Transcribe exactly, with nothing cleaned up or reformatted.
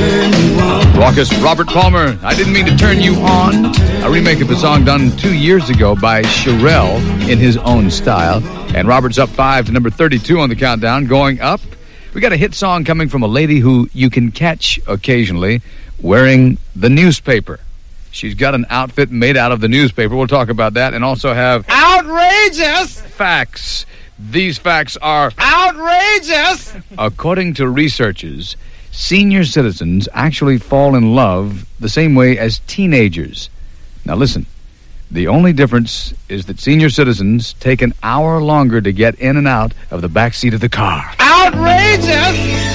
turn you on. Raucous Robert Palmer, I Didn't Mean to Turn You On. A remake of a song done two years ago by Cherrelle in his own style. And Robert's up five to number thirty-two on the countdown. Going up, we got a hit song coming from a lady who you can catch occasionally wearing the newspaper. She's got an outfit made out of the newspaper. We'll talk about that and also have outrageous facts. These facts are outrageous. According to researchers, senior citizens actually fall in love the same way as teenagers. Now listen, the only difference is that senior citizens take an hour longer to get in and out of the back seat of the car. Outrageous.